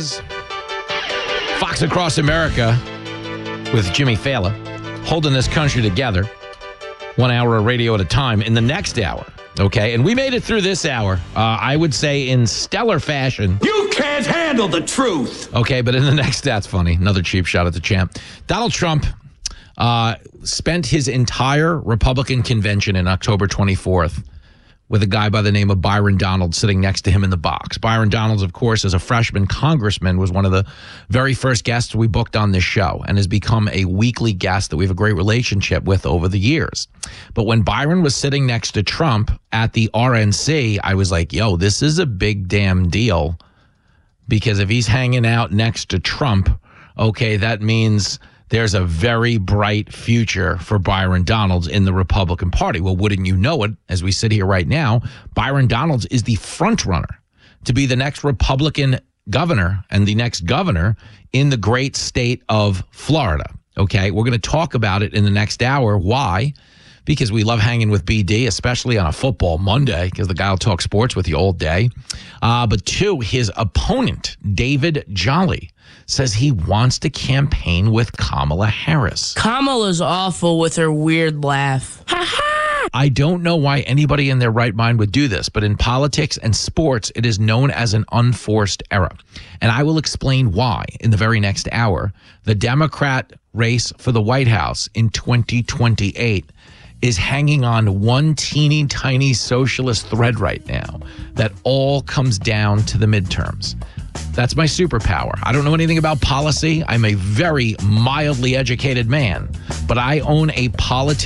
is Fox Across America with Jimmy Fallon, holding this country together, 1 hour of radio at a time. In the next hour, okay, and we made it through this hour, I would say in stellar fashion. You can't handle the truth. Okay, but in the next, that's funny. Another cheap shot at the champ. Donald Trump spent his entire Republican convention in October 24th with a guy by the name of Byron Donalds sitting next to him in the box. Byron Donalds, of course, as a freshman congressman, was one of the very first guests we booked on this show and has become a weekly guest that we have a great relationship with over the years. But when Byron was sitting next to Trump at the RNC, I was like, yo, this is a big damn deal, because if he's hanging out next to Trump, okay, that means there's a very bright future for Byron Donalds in the Republican Party. Well, wouldn't you know it, as we sit here right now, Byron Donalds is the front runner to be the next Republican governor and the next governor in the great state of Florida. Okay, we're going to talk about it in the next hour. Why? Because we love hanging with BD, especially on a football Monday, because the guy will talk sports with you all day. But two, his opponent, David Jolly, says he wants to campaign with Kamala Harris. Kamala's awful with her weird laugh. I don't know why anybody in their right mind would do this, but in politics and sports, it is known as an unforced error. And I will explain why in the very next hour. The Democrat race for the White House in 2028 is hanging on one teeny tiny socialist thread right now that all comes down to the midterms. That's my superpower. I don't know anything about policy. I'm a very mildly educated man, but I own a politics